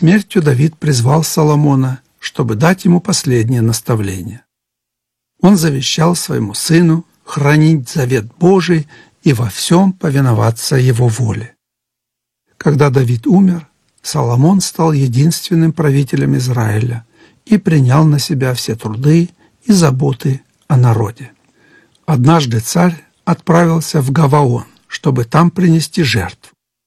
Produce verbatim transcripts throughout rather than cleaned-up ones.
смертью Давид призвал Соломона, чтобы дать ему последнее наставление. Он завещал своему сыну хранить завет Божий и во всем повиноваться его воле. Когда Давид умер, Соломон стал единственным правителем Израиля и принял на себя все труды и заботы о народе. Однажды царь отправился в Гаваон, чтобы там принести жертву.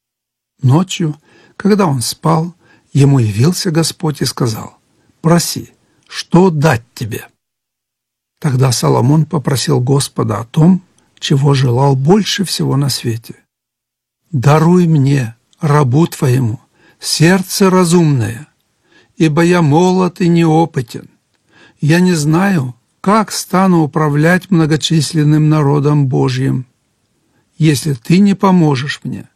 Ночью, когда он спал, ему явился Господь и сказал: «Проси, что дать тебе?» Тогда Соломон попросил Господа о том, чего желал больше всего на свете. «Даруй мне, рабу твоему, сердце разумное, ибо я молод и неопытен. Я не знаю, как стану управлять многочисленным народом Божьим, если ты не поможешь мне».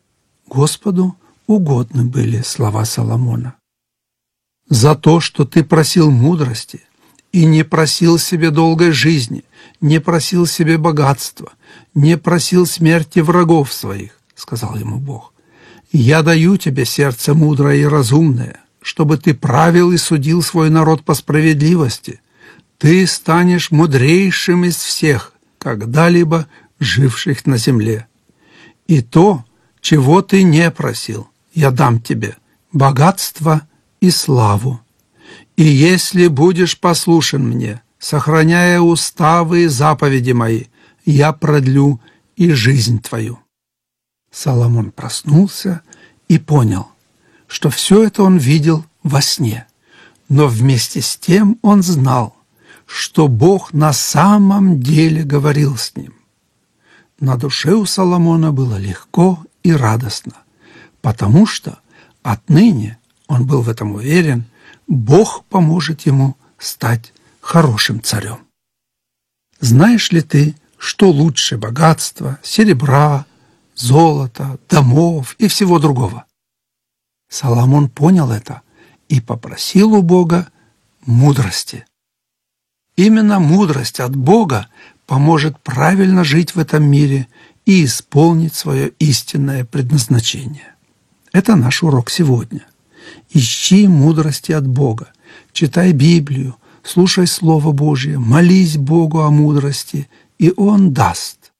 Господу угодны были слова Соломона. «За то, что ты просил мудрости и не просил себе долгой жизни, не просил себе богатства, не просил смерти врагов своих, — сказал ему Бог, — я даю тебе сердце мудрое и разумное, чтобы ты правил и судил свой народ по справедливости. Ты станешь мудрейшим из всех, когда-либо живших на земле. И то, чего ты не просил, я дам тебе — богатство и славу. И если будешь послушен мне, сохраняя уставы и заповеди мои, я продлю и жизнь твою». Соломон проснулся и понял, что все это он видел во сне, но вместе с тем он знал, что Бог на самом деле говорил с ним. На душе у Соломона было легко и радостно, потому что отныне, он был в этом уверен, Бог поможет ему стать хорошим царем. Знаешь ли ты, что лучше богатства, серебра, золота, домов и всего другого? Соломон понял это и попросил у Бога мудрости. Именно мудрость от Бога поможет правильно жить в этом мире и исполнить свое истинное предназначение. Это наш урок сегодня. Ищи мудрости от Бога, читай Библию, слушай Слово Божье, молись Богу о мудрости, и Он даст.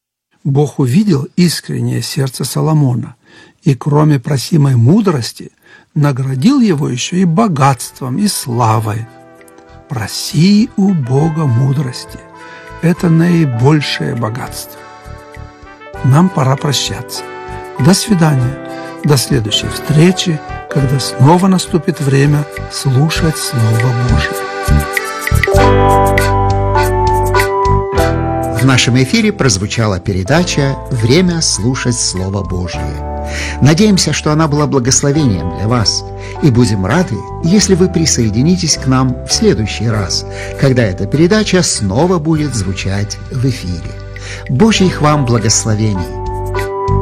Бог увидел искреннее сердце Соломона, и кроме просимой мудрости наградил его еще и богатством и славой. Проси у Бога мудрости. Это наибольшее богатство. Нам пора прощаться. До свидания. До следующей встречи, когда снова наступит время слушать Слово Божие. В нашем эфире прозвучала передача «Время слушать Слово Божие». Надеемся, что она была благословением для вас, и будем рады, если вы присоединитесь к нам в следующий раз, когда эта передача снова будет звучать в эфире. Божьих вам благословений!